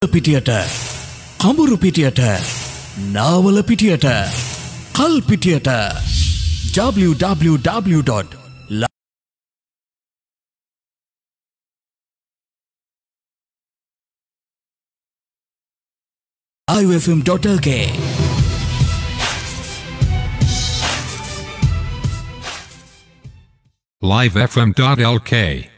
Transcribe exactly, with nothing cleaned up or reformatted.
පිටියට කඹුරු පිටියට නාවල පිටියට කල් පිටියට w w w dot live f m dot l k live f m dot l k